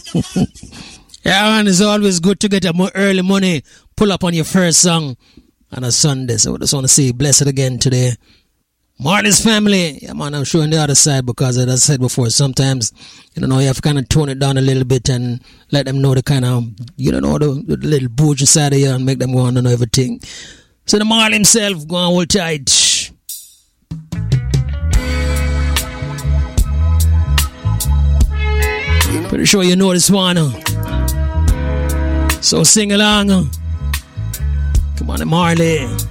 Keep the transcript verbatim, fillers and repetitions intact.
Yeah, man, it's always good to get a more early money. Pull up on your first song on a Sunday. So I just want to say blessed again today. Marley's family. Yeah, man, I'm showing the other side because as I said before, sometimes, you know, you have to kind of tone it down a little bit and let them know the kind of, you don't know, the, the little bougie side of you and make them go on and know everything. So the Marley himself, go on hold tight. Pretty sure you know this one. Huh? So sing along. Huh? Come on, Marley.